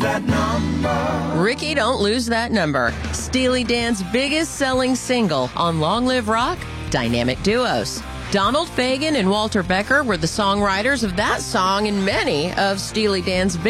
Ricky, don't lose that number. Steely Dan's biggest selling single on Long Live Rock, Dynamic Duos. Donald Fagen and Walter Becker were the songwriters of that song and many of Steely Dan's